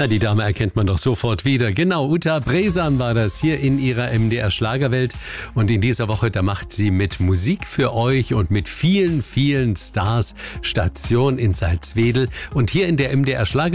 Na, die Dame erkennt man doch sofort wieder. Genau, Uta Bresan war das hier in ihrer MDR Schlagerwelt. Und in dieser Woche, da macht sie mit Musik für euch und mit vielen, vielen Stars Station in Salzwedel. Und hier in der MDR Schlagerwelt